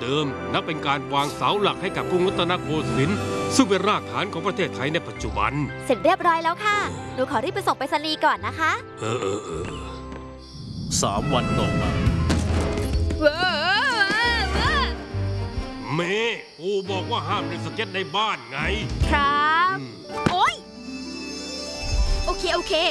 ดิมนับเป็นการวางเสาหลักให้กับกรุงรัตนโกสินทร์ซึ่งเป็นรากฐานของประเทศไทยในปัจจุบันเสร็จเรียบร้อยแล้วค่ะหนูขอรีบไปส่งไปรษณีย์ก่อนนะคะ 3 วันต่อมาเมย์ปู่บอกว่าห้ามเล่นสเก็ตในบ้านไงครับ โอ๊ย โอเค